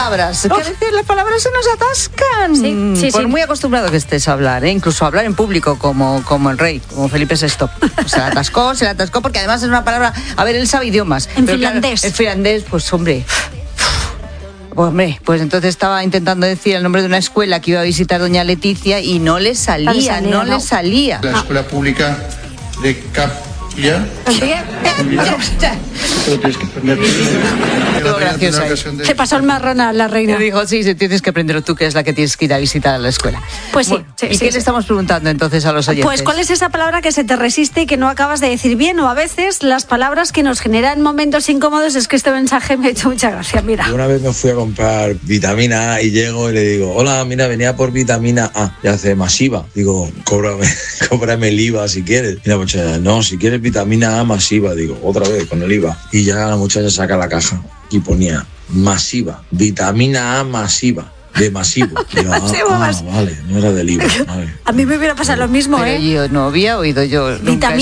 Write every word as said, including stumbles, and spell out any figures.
palabras. Que a veces las palabras se nos atascan. Sí, sí, Por sí. muy acostumbrado que estés a hablar, ¿eh? Incluso a hablar en público, como, como el rey, como Felipe sexto. Se la atascó, se la atascó, porque además es una palabra... A ver, él sabe idiomas. En pero finlandés. Claro, en finlandés, pues hombre... Hombre, pues entonces estaba intentando decir el nombre de una escuela que iba a visitar doña Leticia y no le salía, No le salía, no no. le salía. La escuela pública de Capilla. Pero tienes que aprender. Estuvo graciosa ahí. Se pasó el marrón a la reina. Me dijo, sí, sí, tienes que aprender tú, que es la que tienes que ir a visitar a la escuela. Pues sí, Bueno, sí, ¿y sí, qué sí. le estamos preguntando entonces a los oyentes? Pues, ¿cuál es esa palabra que se te resiste y que no acabas de decir bien? O a veces las palabras que nos generan momentos incómodos. Es que este mensaje me ha hecho mucha gracia, mira. Una vez me fui a comprar vitamina A y llego y le digo, hola, mira, venía por vitamina A. Y hace masiva. Digo, cóbrame, cóbrame el I V A si quieres. Y la muchacha, no, si quieres vitamina A masiva. Digo, otra vez con el I V A. Y ya la muchacha saca la caja y ponía masiva, vitamina A masiva. De masivo. Digo, ah, Masivo, ah, mas- vale, no era del I V A. Vale. A mí me hubiera pasado lo mismo, Pero ¿eh? yo no había oído yo nunca Vitamina